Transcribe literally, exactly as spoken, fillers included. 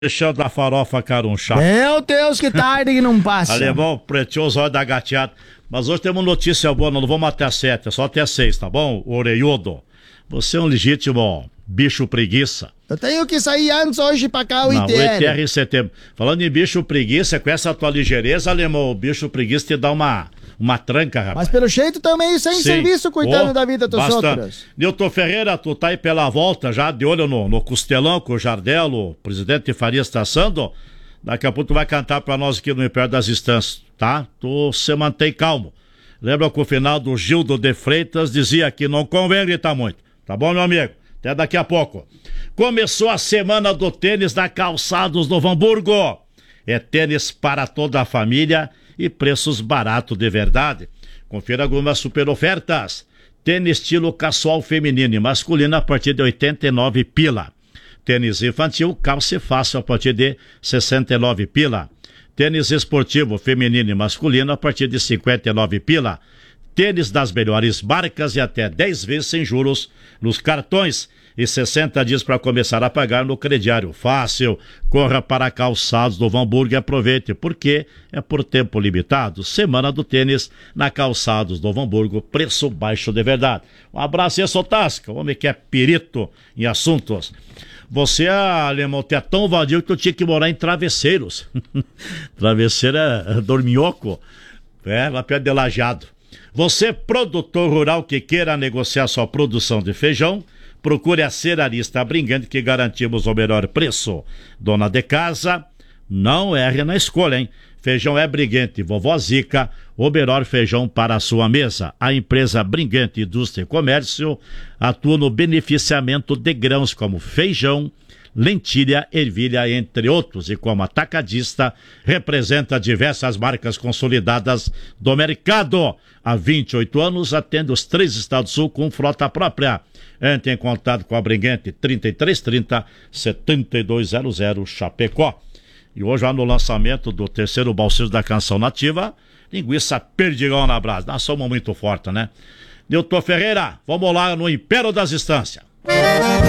Deixando a farofa carunchar. Meu Deus, que tarde que não passa. Alemão, preteou os olhos da gateada. Mas hoje temos notícia boa, não vamos até sete, é só até seis, tá bom? Orelhudo. Você é um legítimo bicho preguiça. Eu tenho que sair antes hoje pra cá, o não, I T R. o I T R em setembro. Falando em bicho preguiça, com essa tua ligeireza, Alemão, o bicho preguiça te dá uma, uma tranca, rapaz. Mas pelo jeito também sem Sim. serviço, cuidando oh, da vida dos bastante. outros. Nilton Ferreira, tu tá aí pela volta já, de olho no, no costelão com o Jardel, o presidente Faria está assando. Daqui a pouco tu vai cantar pra nós aqui no Império das Instâncias, tá? Tu se mantém calmo. Lembra que o final do Gildo de Freitas dizia que não convém gritar muito. Tá bom, meu amigo? Até daqui a pouco. Começou a semana do tênis na Calçados Novo Hamburgo. É tênis para toda a família e preços baratos de verdade. Confira algumas super ofertas. Tênis estilo casual feminino e masculino a partir de oitenta e nove pila. Tênis infantil, calça fácil a partir de sessenta e nove pila. Tênis esportivo feminino e masculino a partir de cinquenta e nove pila. Tênis das melhores marcas e até dez vezes sem juros nos cartões e sessenta dias para começar a pagar no crediário fácil. Corra para Calçados do Hamburgo e aproveite, porque é por tempo limitado. Semana do tênis na Calçados do Hamburgo, preço baixo de verdade. Um abraço aí, Sotasca, homem que é perito em assuntos. Você, Alemão, é tão vadio que tu tinha que morar em Travesseiros. Travesseiro é dorminhoco, é, lá perto de Lajeado. Você, produtor rural que queira negociar sua produção de feijão, procure a Cearista Brigante que garantimos o melhor preço. Dona de casa, não erre na escolha, hein? Feijão é Brigante, Vovó Zica, o melhor feijão para a sua mesa. A empresa Brigante Indústria e Comércio atua no beneficiamento de grãos como feijão, lentilha, ervilha, entre outros, e como atacadista representa diversas marcas consolidadas do mercado. Há vinte e oito anos atende os três estados do sul com frota própria. Entre em contato com a Brigante trinta e três trinta, setenta e dois zero zero Chapecó. E hoje, lá no lançamento do terceiro Balseiro da Canção Nativa, linguiça perdigão na brasa. Nós somos muito fortes, né? Nilton Ferreira, vamos lá no Império das Instâncias.